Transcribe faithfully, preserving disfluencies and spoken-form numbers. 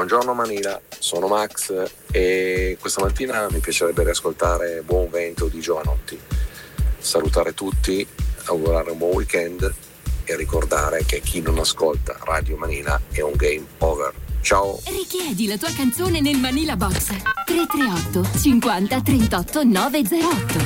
Buongiorno Manila, sono Max e questa mattina mi piacerebbe riascoltare Buon Vento di Giovanotti. Salutare tutti, augurare un buon weekend e ricordare che chi non ascolta Radio Manila è un game over. Ciao! Richiedi la tua canzone nel Manila Box tre tre otto cinquanta trentotto novecentotto.